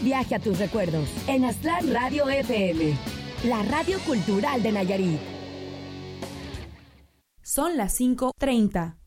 Viaje a tus recuerdos en Aztlán Radio FM, la radio cultural de Nayarit. Son las 5:30.